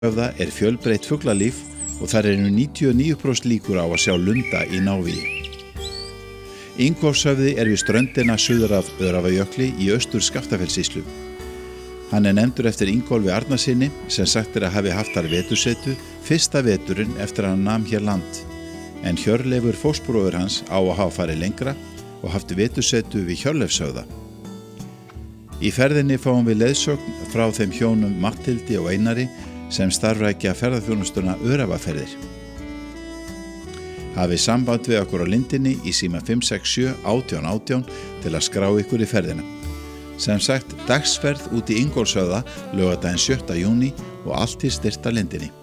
Ingólfshöfða er fjölbreytt fuglalíf og þar eru 99% líkur á að sjá lunda í návígi. Ingólfshöfði er við ströndina suður af Öræfajökli í Austur-Skaftafellssýslu. Hann er nefndur eftir Ingólfi Arnarsyni sem sagt er að hafi haft þar vetursetu fyrsta veturinn eftir að hann nam hér land. En Hjörleifur fóstbróðir hans á að hafa farið lengra og haft vetursetu við Hjörleifshöfða. Í ferðinni fáum við leiðsögn frá þeim hjónum Matthildi og Einari sem starfrækja ferðaþjónustuna Öræfaferðir. Hafið samband við okkur á lindinni í síma 567 18 18 til að skrá ykkur í ferðina. Sem sagt, dagsferð út í Ingólfshöfða laugardaginn 7. júní og allt til styrkta lindinni.